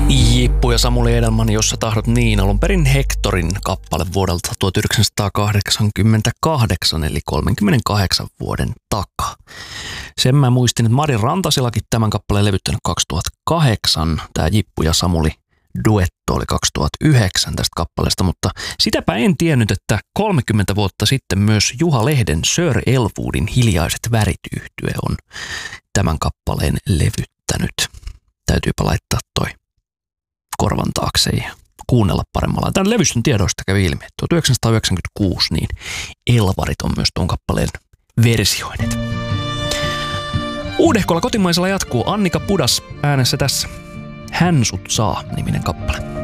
Jippu ja Samuli Edelman, Jossa tahdot niin, alun perin Hectorin kappale vuodelta 1988, eli 38 vuoden takaa. Sen mä muistin, että Mari Rantasilakin tämän kappaleen levyttänyt 2008. Tämä Jippu ja Samuli duetto oli 2009 tästä kappaleesta, mutta sitäpä en tiennyt, että 30 vuotta sitten myös Juha Lehden Sir Elwoodin Hiljaiset värit -yhtye on tämän kappaleen levyttänyt. Täytyypä laittaa toi korvan taakse ja kuunnella paremmalla. Tämän levystön tiedoista kävi ilmi, että 1996 niin Elvarit on myös tuon kappaleen versioineet. Uudehkolla kotimaisella jatkuu Annika Pudas äänessä tässä. Hän sut saa -niminen kappale.